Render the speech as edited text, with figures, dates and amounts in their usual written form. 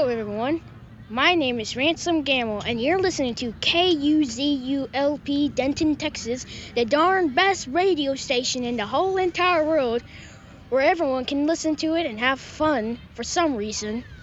everyone. My name is Ransom Gamble, and you're listening to KUZULP Denton, Texas, the darn best radio station in the whole entire world, where everyone can listen to it and have fun for some reason.